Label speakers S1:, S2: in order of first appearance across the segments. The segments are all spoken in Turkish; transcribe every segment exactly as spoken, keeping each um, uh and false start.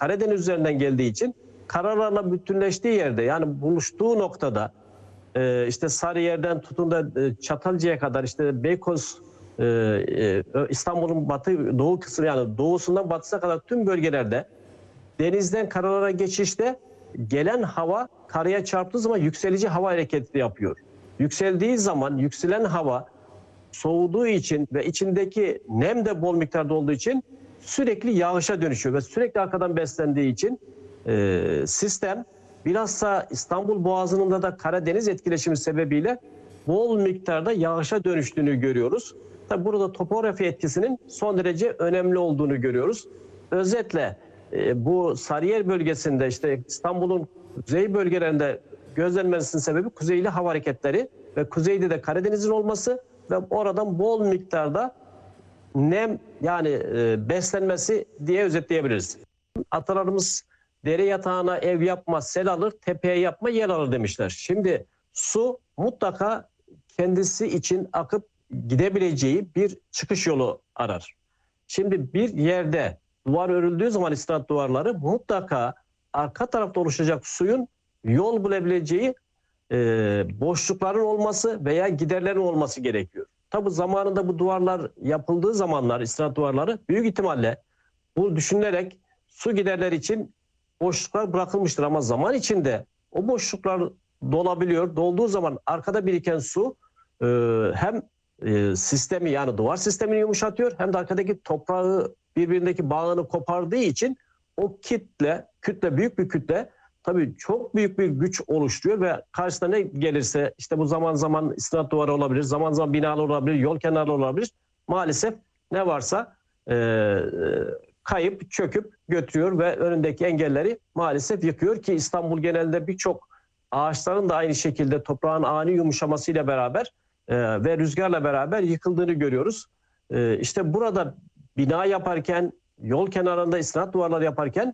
S1: Karadeniz üzerinden geldiği için karalarla bütünleştiği yerde, yani buluştuğu noktada e, işte Sarıyer'den tutun da e, Çatalca'ya kadar, işte Beykoz, e, e, İstanbul'un batı doğu kısmı, yani doğusundan batısına kadar tüm bölgelerde denizden karalara geçişte gelen hava karaya çarptığı zaman yükselici hava hareketi yapıyor. Yükseldiği zaman yükselen hava soğuduğu için ve içindeki nem de bol miktarda olduğu için sürekli yağışa dönüşüyor ve sürekli arkadan beslendiği için e, sistem bilhassa İstanbul Boğazı'nda da Karadeniz etkileşimi sebebiyle bol miktarda yağışa dönüştüğünü görüyoruz. Tabi burada topografi etkisinin son derece önemli olduğunu görüyoruz. Özetle e, bu Sarıyer bölgesinde, işte İstanbul'un kuzey bölgelerinde gözlenmesinin sebebi kuzeyli hava hareketleri ve kuzeyde de Karadeniz'in olması ve oradan bol miktarda nem, yani e, beslenmesi diye özetleyebiliriz. Atalarımız dere yatağına ev yapma, sel alır, tepeye yapma, yel alır demişler. Şimdi su mutlaka kendisi için akıp gidebileceği bir çıkış yolu arar. Şimdi bir yerde duvar örüldüğü zaman istinat duvarları mutlaka arka tarafta oluşacak suyun yol bulabileceği e, boşlukların olması veya giderlerin olması gerekiyor. Tabi zamanında bu duvarlar yapıldığı zamanlar, istinat duvarları büyük ihtimalle bu düşünülerek su giderleri için boşluklar bırakılmıştır ama zaman içinde o boşluklar dolabiliyor. Dolduğu zaman arkada biriken su e, hem e, sistemi, yani duvar sistemini yumuşatıyor, hem de arkadaki toprağı birbirindeki bağını kopardığı için o kitle, kütle, büyük bir kütle tabii çok büyük bir güç oluşturuyor ve karşısına ne gelirse, işte bu zaman zaman istinat duvarı olabilir, zaman zaman binalar olabilir, yol kenarı olabilir. Maalesef ne varsa e, kayıp, çöküp götürüyor ve önündeki engelleri maalesef yıkıyor ki İstanbul genelinde birçok ağaçların da aynı şekilde toprağın ani yumuşamasıyla beraber e, ve rüzgarla beraber yıkıldığını görüyoruz. E, işte burada bina yaparken, yol kenarında istinat duvarları yaparken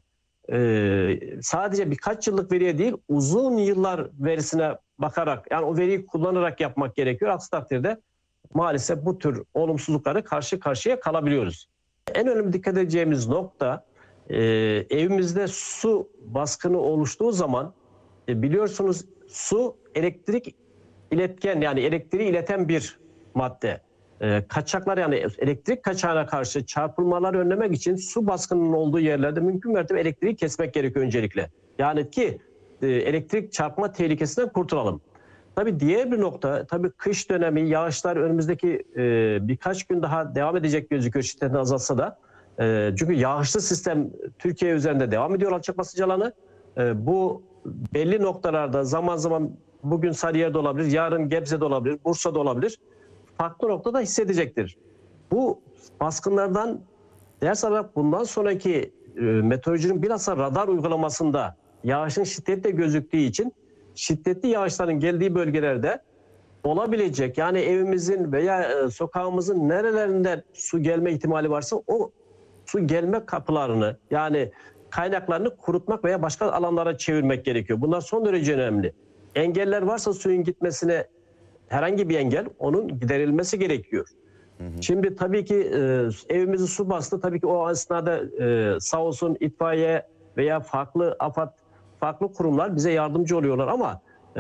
S1: Ee, sadece birkaç yıllık veriye değil, uzun yıllar verisine bakarak, yani o veriyi kullanarak yapmak gerekiyor. Aksi takdirde maalesef bu tür olumsuzlukları karşı karşıya kalabiliyoruz. En önemli dikkat edeceğimiz nokta, e, evimizde su baskını oluştuğu zaman e, biliyorsunuz su elektrik iletken, yani elektriği ileten bir madde. E, kaçaklar, yani elektrik kaçağına karşı çarpılmaları önlemek için su baskınının olduğu yerlerde mümkün mertebe elektriği kesmek gerekiyor öncelikle. Yani ki e, elektrik çarpma tehlikesinden kurtulalım. Tabii diğer bir nokta, tabii kış dönemi, yağışlar önümüzdeki e, birkaç gün daha devam edecek gözüküyor, şiddetini azaltsa da. E, çünkü yağışlı sistem Türkiye üzerinde devam ediyor, alçak basınç alanı. E, bu belli noktalarda zaman zaman, bugün Sarıyer'de olabilir, yarın Gebze'de olabilir, Bursa'da olabilir, farklı noktada hissedecektir. Bu baskınlardan ders alarak bundan sonraki e, meteorolojinin bilhassa radar uygulamasında yağışın şiddetle gözüktüğü için şiddetli yağışların geldiği bölgelerde olabilecek, yani evimizin veya e, sokağımızın nerelerinde su gelme ihtimali varsa o su gelme kapılarını, yani kaynaklarını kurutmak veya başka alanlara çevirmek gerekiyor. Bunlar son derece önemli. Engeller varsa suyun gitmesine, herhangi bir engel, onun giderilmesi gerekiyor. Hı hı. Şimdi tabii ki e, evimizi su bastı. Tabii ki o esnada e, sağ olsun itfaiye veya farklı AFAD, farklı kurumlar bize yardımcı oluyorlar ama e,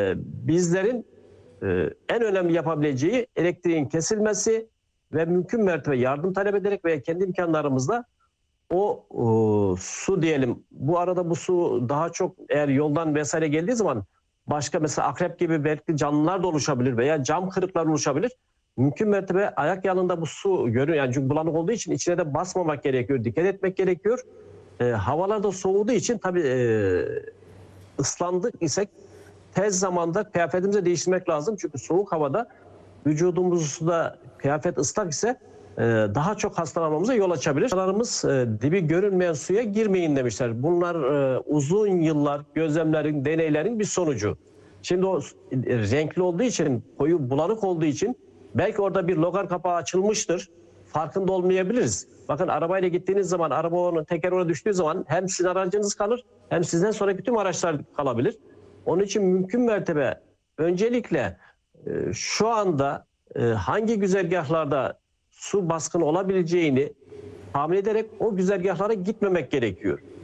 S1: bizlerin e, en önemli yapabileceği elektriğin kesilmesi ve mümkün mertebe yardım talep ederek veya kendi imkanlarımızla o, o su diyelim. Bu arada bu su daha çok eğer yoldan vesaire geldiği zaman başka, mesela akrep gibi belki canlılar da oluşabilir veya cam kırıklar oluşabilir. Mümkün mertebe ayak yanında bu su görüyor, yani çünkü bulanık olduğu için içine de basmamak gerekiyor, dikkat etmek gerekiyor. E, havalar da soğuduğu için tabii e, ıslandık isek tez zamanda kıyafetimizi değiştirmek lazım. Çünkü soğuk havada vücudumuzda kıyafet ıslak ise e, daha çok hastalanmamıza yol açabilir. Hastalarımız e, dibi görünmeyen suya girmeyin demişler. Bunlar e, uzun yıllar gözlemlerin, deneylerin bir sonucu. Şimdi o e, renkli olduğu için, koyu bulanık olduğu için belki orada bir logar kapağı açılmıştır. Farkında olmayabiliriz. Bakın arabayla gittiğiniz zaman, arabanın tekeri oraya düştüğü zaman hem sizin aracınız kalır, hem sizden sonraki tüm araçlar kalabilir. Onun için mümkün mertebe öncelikle e, şu anda e, hangi güzergahlarda su baskını olabileceğini tahmin ederek o güzergahlara gitmemek gerekiyor.